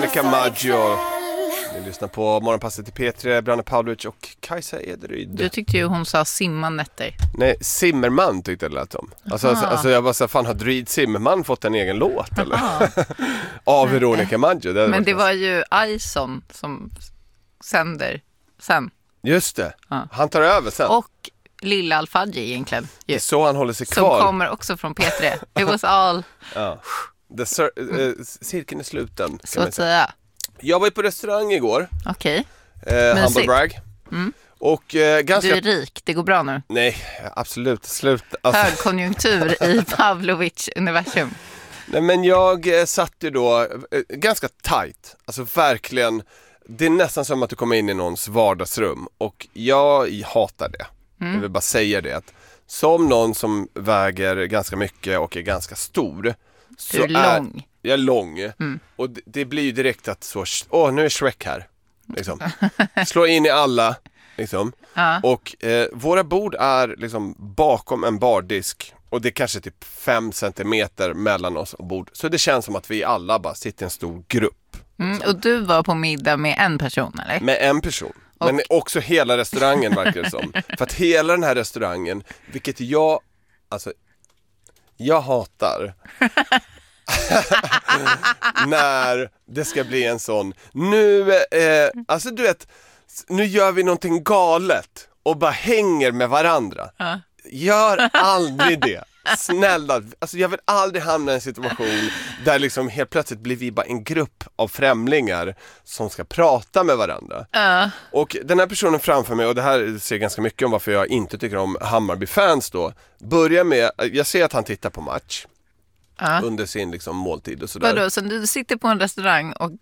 Veronica Maggio. Ni lyssnar på Morgonpasset i P3, Branne Pavlovic och Kajsa Ederyd. Du tyckte ju hon sa Simmanetter. Nej, Zimmerman tyckte det lät som. Alltså jag var så fan, har Drid Zimmerman fått en egen låt eller? Av Veronica Maggio. Men det var ju Ison som sänder sen. Just det, han tar över sen. Och Lilla Al-Fadji egentligen. Det är så han håller sig kvar. Som kommer också från P3. It was all... Cirkeln är sluten. Så att säga. Jag var ju på restaurang igår. Okej. Humble brag. Och ganska... Du är rik, det går bra nu. Nej, absolut. Sluta. Alltså... Högkonjunktur i Pavlovic-universum. Nej, men jag satt ju då ganska tight. Alltså verkligen. Det är nästan som att du kommer in i någons vardagsrum. Och jag hatar det. Jag vill bara säga det. Att som någon som väger ganska mycket och är ganska stor. Du är lång. Jag är lång. Och det blir ju direkt att så, nu är Shrek här. Liksom. Slå in i alla. Liksom. Och våra bord är liksom bakom en bardisk. Och det är kanske typ 5 centimeter mellan oss och bord. Så det känns som att vi alla bara sitter i en stor grupp. Och du var på middag med en person, eller? Med en person. Men också hela restaurangen verkar det som. För att hela den här restaurangen, vilket jag hatar. När det ska bli en sån alltså du vet, nu gör vi någonting galet och bara hänger med varandra. Gör aldrig det. Snälla, alltså jag vill aldrig hamna i en situation där liksom helt plötsligt blir vi bara en grupp av främlingar som ska prata med varandra. Och den här personen framför mig, och det här ser ganska mycket om varför jag inte tycker om Hammarby-fans då, börjar med, jag ser att han tittar på match under sin liksom måltid och sådär. Vadå, så du sitter på en restaurang och